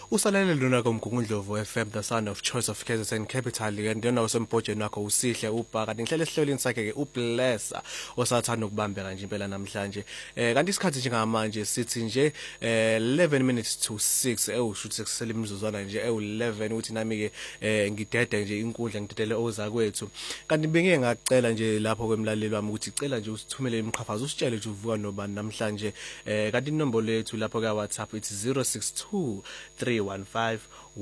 Usalele lona komgungundlovu FM the son of choice of KZN capital and yona usembhojeni wakho usihle ubhaka nihlele esihlelweni sakhe ke ublessa osathanda ukubambeka nje impela namhlanje kanti isikhathi njengamanje sithi nje 11 minutes to 6 ushuthi sekusele imizuzwana nje 11 uthi nami ke ngidede nje inkundla ngidedele oza kwethu kanti bengeke ngacela nje lapho kwemlaleli wami ukuthi cela nje usithumele imqhafazo usitshele nje uvuka nobani namhlanje kanti inombolo yethu lapho ka WhatsApp ithi 062 315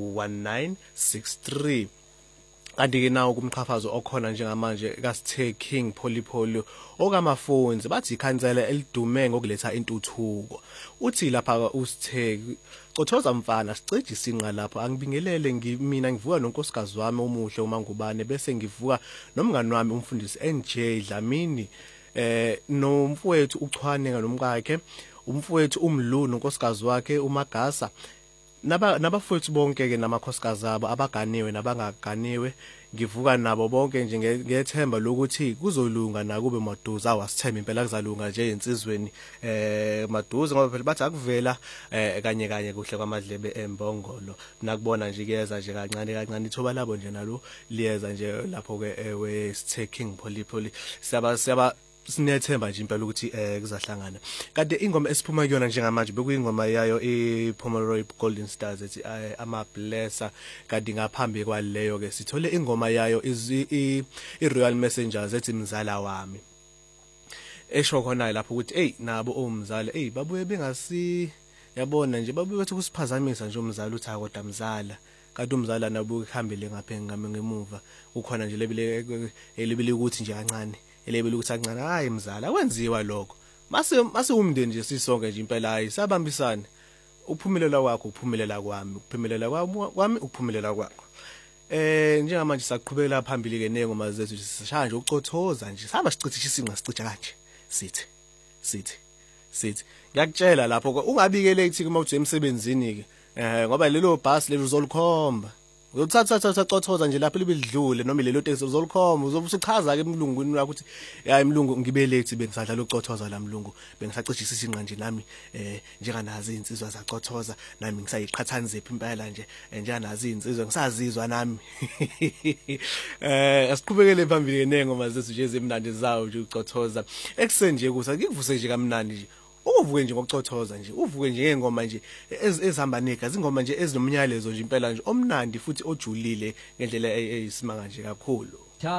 1963 kanti ke nawo kumqhafazo okhona njengamanje kaSithe King Polipolo okamafonzi bathi ikhansela elidume ngokuletha intuthuko uthi lapha uSithe Cothoza mfana sicije isinqa lapho angibingelele mina ngivuka nonkosikazi wami omuhle uMangubane bese ngivuka nomngani wami umfundisi NJ Dlamini nomfowethu uChwane nomkakhe umfowethu uMlulu unkosikazi wakhe uMagasa nabafowethu bonke ke namakhosikazi abo abaganiwe nabangaganiwe ngivuka nabo bonke nje ngethemba lokuthi kuzolunga nakube Maduza awasithemba impela kuzalunga nje insizweni Maduza ngoba phela bathi akuvela kanye kuhle kwamadlebe embongolo nakubona nje kuyeza nje kancane ithoba labo nje nalo liyeza nje lapho ke weSithe King Polipoli siyaba sinethemba nje impela ukuthi kuzahlangana kanti ingoma esiphuma kuyona njengamanje bekuyingoma yayo iPomeroy Golden Stars ethi ama blesser kanti ngaphambi kwaleyo ke sithole ingoma yayo iRoyal Messengers ethi mzala wami esho khona lapho ukuthi hey nabo omzala hey babuye bengasi yabona nje babuye bathi kusiphazamisa nje umzala uthi akodwa mzala kanti umzala nabo uhambele ngapha ngemuva ukhona nje lebile ukuthi nje kancane elebele ukuthi kancane hayi mzala wenziwa lokho mase umndeni nje sisonke nje impela hayi sabambisana uphumelela kwakho uphumelela kwami uphumelela kwami uphumelela kwakho njengamanje saqhubekela phambili ke nengoma zethu sishaya nje ucothoza nje sihamba sicithisha isinqa sicija kanje sithi ngiyakutshela lapho ungabike late uma uthi emsebenzini ke ngoba lelo bus lelo uzolikhomba uzothatha cothoza nje lapho libidlule noma lelo taxi uzolikhomba uzobusichaza ke emlungwini wakho ukuthi hayi mlungu ngibe late bengisadlala ucothoza la mlungu bengisacijisa isinqa nje nami njenganazi insizwa zacothoza nami ngisayiqhathanise impela nje njenganazi insizwa ngisazizwa nami asiqhubekele phambili nengoma zethu nje ezimnandi zawo nje ucothoza ekseni nje kusa ngivuse nje kamnandi nje uvuke nje ngokucothoza nje uvuke nje ngengoma nje ezihamba negazi ingoma nje ezinomnyalezo nje impela nje omnandi futhi ojulile ngendlela eyisimanga nje kakhulu